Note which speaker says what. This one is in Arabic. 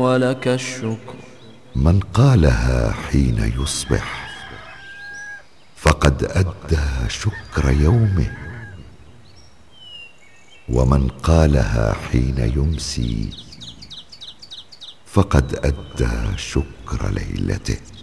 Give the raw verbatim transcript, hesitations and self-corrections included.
Speaker 1: ولك الشكر.
Speaker 2: من قالها حين يصبح فقد أدى شكر يومه، ومن قالها حين يمسي فقد أدى شكر ليلته.